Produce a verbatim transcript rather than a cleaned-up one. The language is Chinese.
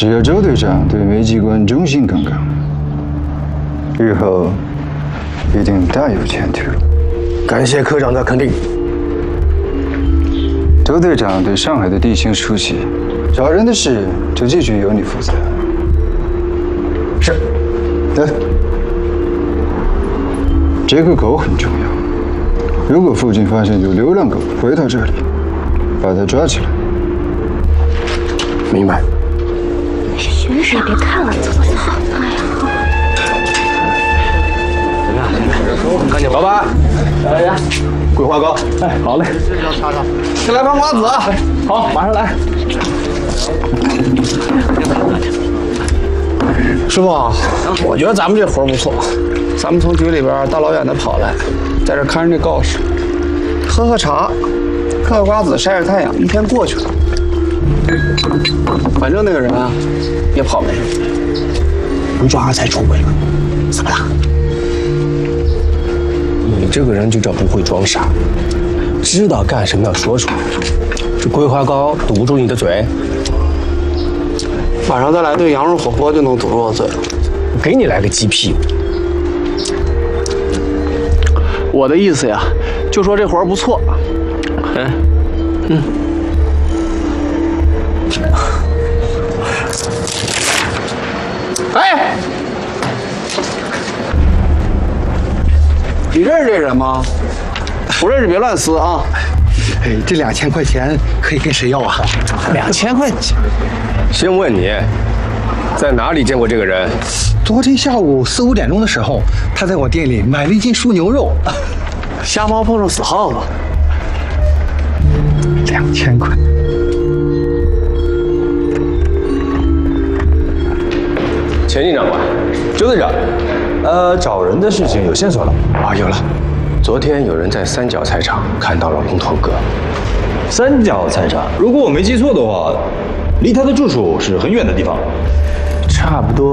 只要周队长对梅机关忠心耿耿，日后一定大有前途。 感谢科长的肯定。 周队长对上海的地形熟悉，找人的事就继续由你负责。 是。 来，这个狗很重要。如果附近发现有流浪狗回到这里，把它抓起来。 明白。 学傻别看了，走走走。哎呀， 怎么样？赶紧，老板。来来，桂花糕。哎，好嘞。先来盘瓜子啊！好，马上来。师傅，我觉得咱们这活不错。咱们从局里边大老远的跑来，在这看着这告示，喝喝茶，嗑嗑瓜子，晒晒太阳，一天过去了。反正那个人啊，也跑没了，不抓才出轨了，怎么了？ 你这个人就叫不会装傻，知道干什么要说出来。这桂花糕堵不住你的嘴， 晚上再来顿羊肉火锅就能堵住我嘴了。 给你来个鸡屁股。 我的意思呀，就说这活儿不错。嗯嗯。哎，你认识这人吗？不认识别乱撕啊！ 哎，这两千块钱可以跟谁要啊？ 两千块钱。 先问你，在哪里见过这个人？ 昨天下午四五点钟的时候，他在我店里买了一斤熟牛肉。 瞎猫碰上死耗子。 两千块。 钱进长官， 周队长，呃，找人的事情有线索了？ 啊，有了。 昨天有人在三角菜场看到了龙头哥。 三角菜场，如果我没记错的话，离他的住处是很远的地方。 差不多。